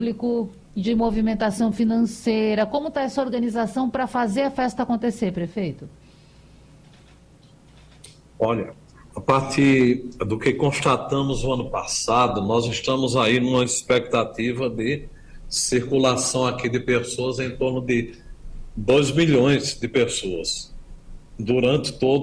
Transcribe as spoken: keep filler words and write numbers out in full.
público, de movimentação financeira. Como está essa organização para fazer a festa acontecer, prefeito? Olha, a partir do que constatamos no ano passado, nós estamos aí numa expectativa de circulação aqui de pessoas em torno de dois milhões de pessoas durante todo